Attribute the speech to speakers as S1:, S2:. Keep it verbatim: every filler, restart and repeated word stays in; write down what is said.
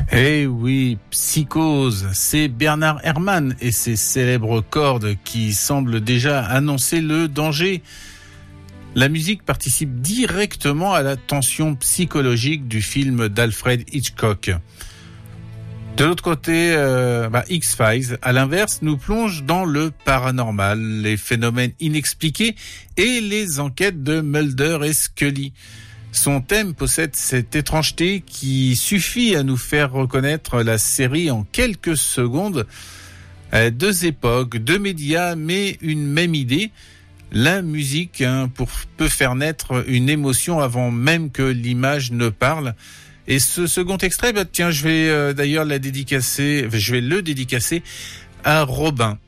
S1: Eh oui, Psychose, c'est Bernard Herrmann et ses célèbres cordes qui semblent déjà annoncer le danger. La musique participe directement à la tension psychologique du film d'Alfred Hitchcock. De l'autre côté, euh, bah, X-Files, à l'inverse, nous plonge dans le paranormal, les phénomènes inexpliqués et les enquêtes de Mulder et Scully. Son thème possède cette étrangeté qui suffit à nous faire reconnaître la série en quelques secondes. Euh, deux époques, deux médias, mais une même idée. La musique hein, pour, peut faire naître une émotion avant même que l'image ne parle. Et ce second extrait, bah, tiens, je vais euh, d'ailleurs la dédicacer, je vais le dédicacer à Robin.